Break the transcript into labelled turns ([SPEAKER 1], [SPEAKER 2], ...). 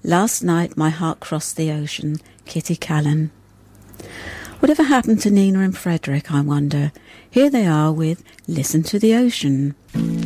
[SPEAKER 1] Last night my heart crossed the ocean. Kitty Callan. Whatever happened to Nina and Frederick, I wonder? Here they are with Listen to the Ocean.